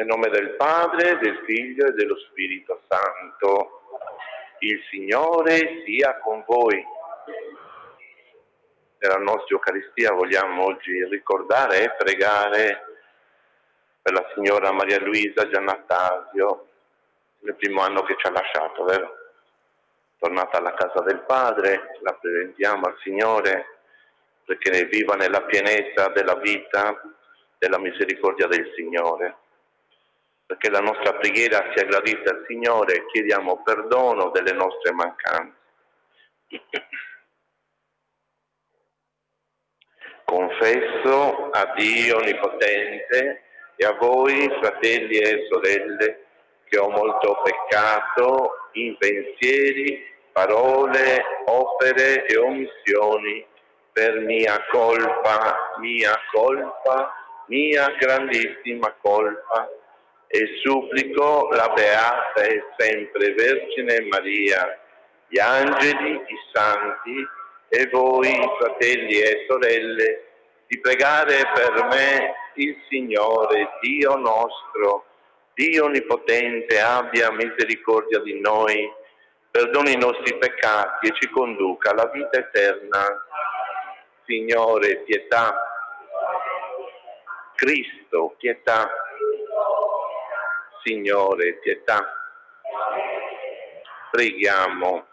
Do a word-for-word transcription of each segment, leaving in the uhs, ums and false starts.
Nel nome del Padre, del Figlio e dello Spirito Santo. Il Signore sia con voi. Nella nostra Eucaristia vogliamo oggi ricordare e pregare per la signora Maria Luisa Giannattasio, nel primo anno che ci ha lasciato, vero? Tornata alla casa del Padre, la presentiamo al Signore perché viva nella pienezza della vita, della misericordia del Signore. Perché la nostra preghiera sia gradita al Signore, chiediamo perdono delle nostre mancanze. Confesso a Dio Onnipotente e a voi, fratelli e sorelle, che ho molto peccato in pensieri, parole, opere e omissioni, per mia colpa, mia colpa, mia grandissima colpa. E supplico la Beata e sempre Vergine Maria, gli angeli, i santi e voi, fratelli e sorelle, di pregare per me il Signore, Dio nostro, Dio Onnipotente, abbia misericordia di noi, perdoni i nostri peccati e ci conduca alla vita eterna. Signore, pietà. Cristo, pietà. Signore, pietà. Preghiamo.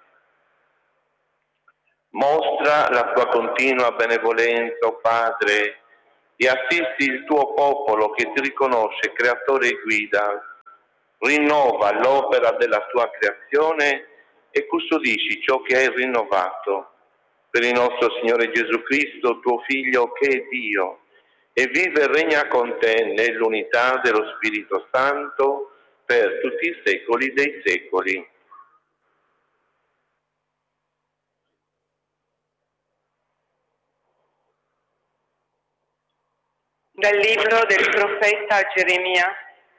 Mostra la tua continua benevolenza, o Padre, e assisti il tuo popolo che ti riconosce creatore e guida. Rinnova l'opera della tua creazione e custodisci ciò che hai rinnovato. Per il nostro Signore Gesù Cristo, tuo Figlio, che è Dio, e vive e regna con te nell'unità dello Spirito Santo per tutti i secoli dei secoli. Dal libro del profeta Geremia.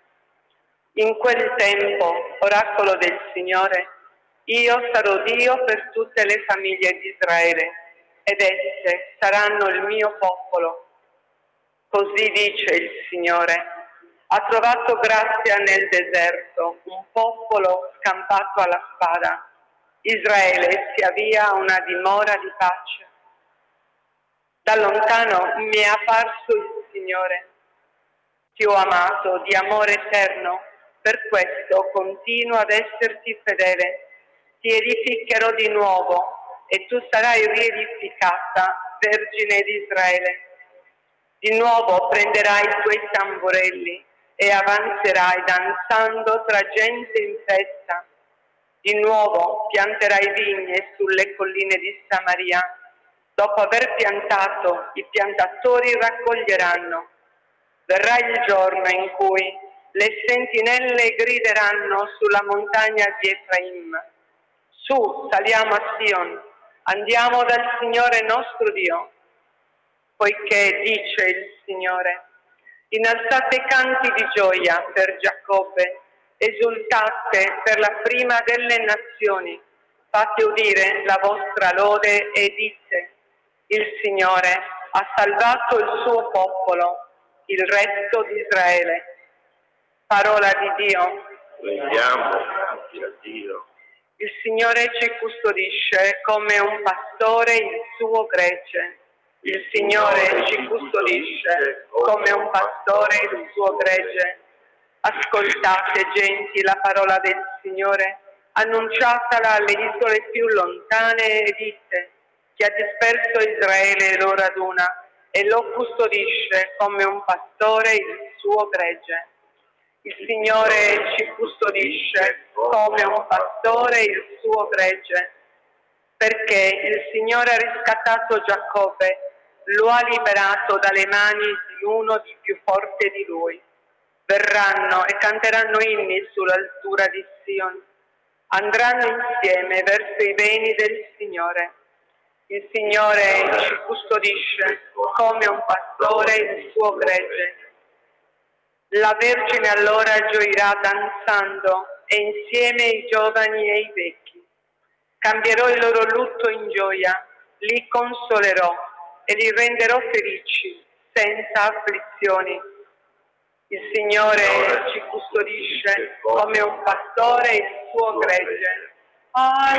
In quel tempo, oracolo del Signore, io sarò Dio per tutte le famiglie di Israele, ed esse saranno il mio popolo. Così dice il Signore: ha trovato grazia nel deserto, un popolo scampato alla spada. Israele si avvia a una dimora di pace. Da lontano mi è apparso il Signore. Ti ho amato di amore eterno, per questo continuo ad esserti fedele. Ti edificherò di nuovo e tu sarai riedificata, Vergine di Israele. Di nuovo prenderai i tuoi tamburelli e avanzerai danzando tra gente in festa. Di nuovo pianterai vigne sulle colline di Samaria. Dopo aver piantato, i piantatori raccoglieranno. Verrà il giorno in cui le sentinelle grideranno sulla montagna di Efraim: su, saliamo a Sion, andiamo dal Signore nostro Dio. Poiché, dice il Signore, innalzate canti di gioia per Giacobbe, esultate per la prima delle nazioni, fate udire la vostra lode e dite: il Signore ha salvato il suo popolo, il resto di Israele. Parola di Dio. Preghiamo a Dio. Il Signore ci custodisce come un pastore il suo gregge. Il Signore ci custodisce come un pastore il suo gregge. Ascoltate, genti, la parola del Signore, annunciatela alle isole più lontane e dite: chi ha disperso Israele lo raduna e lo custodisce come un pastore il suo gregge. Il Signore ci custodisce come un pastore il suo gregge, perché il Signore ha riscattato Giacobbe, lo ha liberato dalle mani di uno di più forte di lui. Verranno e canteranno inni sull'altura di Sion, andranno insieme verso i beni del Signore. Il Signore ci custodisce come un pastore il suo gregge. La Vergine allora gioirà danzando, e insieme i giovani e i vecchi. Cambierò il loro lutto in gioia, li consolerò e li renderò felici, senza afflizioni. Il Signore ci custodisce come un pastore il suo gregge. Alleluia.